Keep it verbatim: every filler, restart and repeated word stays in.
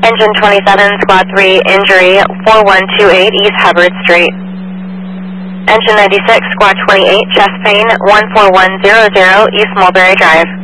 Engine twenty-seven, Squad three, injury, four one two eight East Hubbard Street. Engine ninety-six, Squad twenty-eight, chest pain, one four one zero zero East Mulberry Drive.